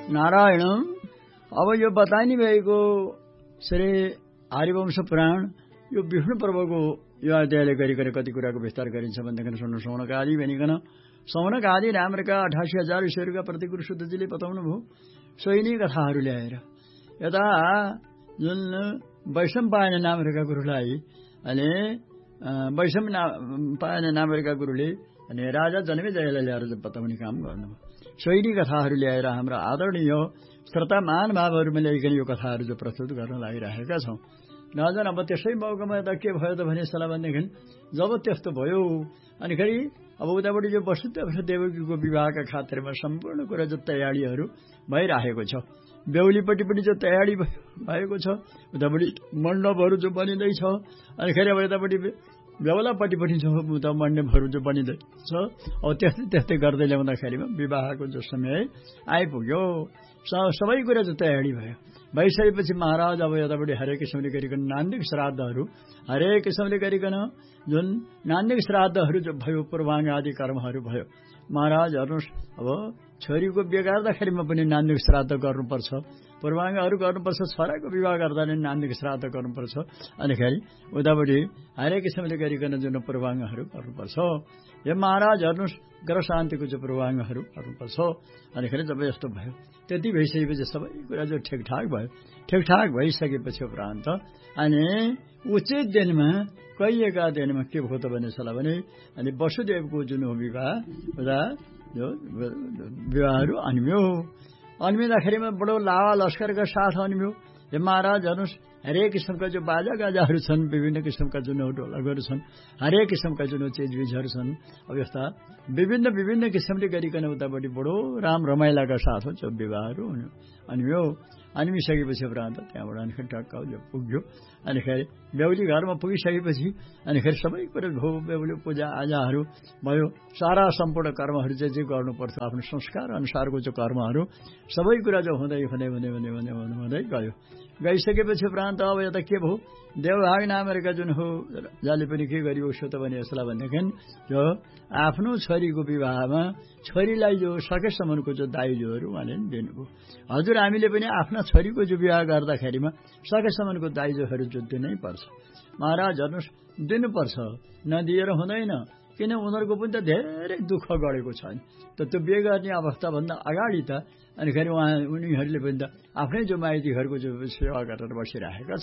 नारायणम। अब यो बताइने भएको श्री हरिवंश पुराण यो विष्णु पर्वको यो अध्यायले गरिकन कति कुराको विस्तार गरिन्छ भन्दाखेरि सुन्नु। सौनक आदि भनिकन सौनक आदि नामका 88,000 ऋषिहरूका प्रतिगुरु शुद्धजीले बताउनु भयो सोही कथाहरू ल्याएर। यता जुन वैशम्पायन नामका गुरुलाई अनि वैशम्पायन नामका गुरुले अनि राजा जनमेजयलाई ल्याएर बताउने काम गर्नुभयो। सोही कथाहरू ल्याएर हाम्रा आदरणीय श्रोता महानुभावहरूमा ल्याइकन यो कथाहरू जो प्रस्तुत गर्न लागिरहेका छौँ। नजन अब त्यसै मौकामा त के भयो त भने सला भनेदेखि जब त्यस्तो भयो अनिखेरि अब उताबाट यो वसुदेव देवकीको विवाहका खातिरमा सम्पूर्ण कुरा जो तयारीहरू भइरहेको छ। बेहुलीपट्टि पनि जो तयारी भएको छ, उतापट्टि मण्डपहरू जो बनिँदैछ, अनिखेरि अब यतापट्टि बेहुलापट्टि पनि जो उता मण्डपहरू जो बनिँदैछ। अब त्यस्तै त्यस्तै गर्दै ल्याउँदाखेरिमा विवाहको जो समय आइपुग्यो। सबै कुरा जो तयारी भयो। भइसकेपछि महाराज अब यतापट्टि हरेक किसिमले गरिकन नान्दिक श्राद्धहरू हरेक किसिमले गरिकन जुन नान्दिक श्राद्धहरू जो भयो, पूर्वाङ्ग आदि कर्महरू भयो। महाराज हेर्नुहोस्, अब छोरीको बिहे गर्दाखेरिमा पनि नान्दिक श्राद्ध गर्नुपर्छ, पूर्वाङ्गहरू गर्नुपर्छ, छोराको विवाह गर्दा पनि नान्दिक श्राद्ध गर्नुपर्छ। अनिखेरि उतापट्टि हरेक किसिमले गरिकन जुन पूर्वाङ्गहरू गर्नुपर्छ। यो महाराज हेर्नुहोस्, ग्रह शान्तिको जो पूर्वाङ्गहरू गर्नुपर्छ। अनिखेरि जब यस्तो भयो त्यति भइसकेपछि सबै कुरा जो ठिकठाक भयो। ठिकठाक भइसकेपछि उपरान्त अनि उचित दिनमा कहिएका दिनमा के भयो त भने सला भने अनि वसुदेवको जुन हो विवाह उता जो विवाहहरू अन्म्यो। अन्मिँदाखेरिमा बडो लावा लस्करका साथ अन्म्यो। यो महाराज हेर्नुहोस्, हरेक किसिमका जो बाजा गाजाहरू छन्, विभिन्न किसिमका जुन ढोलकहरू छन्, हरेक किसिमका जुन चिजबिजहरू छन्, अब यस्ता विभिन्न किसिमले गरिकन उतापट्टि बडो राम रमाइलाका साथ जो विवाहहरू अन्म्यो। अन्मिसकेपछि उपरान्त त्यहाँबाट अनिखेरि टक्क पुग्यो। अनिखेरि बेहुली घरमा पुगिसकेपछि अनिखेरि सबै कुरा भयो। बेहुली पूजा आजाहरू भयो। सारा सम्पूर्ण कर्महरू जे गर्नुपर्छ आफ्नो संस्कार अनुसारको जो कर्महरू सबै कुरा जो हुँदै गयो। गइसकेपछि उपरान्त अब यता के भयो, देवभाग नामका जुन हो जसले पनि के गरियो उसो त भने यसलाई भनेदेखि जो आफ्नो छोरीको विवाहमा छोरीलाई जो सकेसम्मको जो दाइजोहरू उहाँले दिनुभयो। हजुर हामीले पनि आफ्ना छोरीको जो विवाह गर्दाखेरिमा सकेसम्मको दाइजोहरू जो दिनै पर्छ। महाराज हेर्नुहोस्, दिनुपर्छ, नदिएर हुँदैन। किन उनीहरूको पनि त धेरै दुःख गरेको छ नि त। त्यो बिहे गर्ने अवस्थाभन्दा अगाडि त अनिखेरि उनीहरूले पनि त आफ्नै जो माइतीहरूको जो सेवा गरेर बसिरहेका